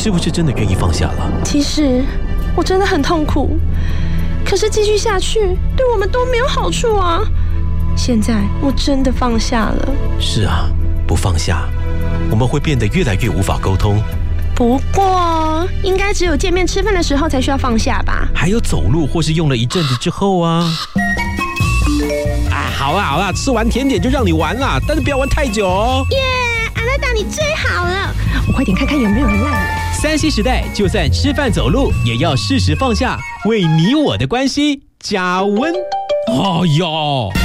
是不是真的愿意放下了？ 其实我真的很痛苦，可是继续下去对我们都没有好处啊。现在我真的放下了。 是啊，不放下，我们会变得越来越无法沟通。 不过应该只有见面吃饭的时候才需要放下吧？ 还有走路或是用了一阵子之后啊。好啦，吃完甜点就让你玩啦，但是不要玩太久哦。 耶，阿拉达你最好了，我快点看看有没有人赖我。 3C 时代，就算吃饭走路，也要适时放下，为你我的关系加温。哎呀！